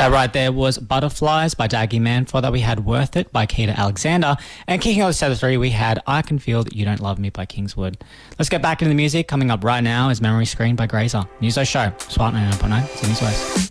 That right there was Butterflies by Daggy Man. For that we had Worth It by Keita Alexander. And kicking off set of 3 we had I Can Feel That You Don't Love Me by Kingswood. Let's get back into the music. Coming up right now is Memory Screen by Grazer. Newsday Show, Swart 99.9, Sydney's West.